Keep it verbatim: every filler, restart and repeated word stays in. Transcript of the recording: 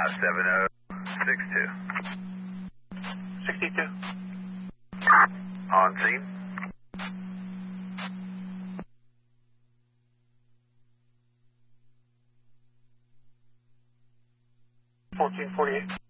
seven oh six two. sixty-two. On scene. fourteen forty-eight.